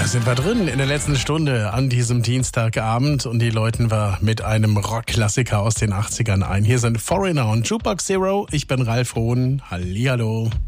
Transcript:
sind wir drin in der letzten Stunde an diesem Dienstagabend und die läuten wir mit einem Rockklassiker aus den 80ern ein. Hier sind Foreigner und Jukebox Zero. Ich bin Ralf Hohn. Hallihallo.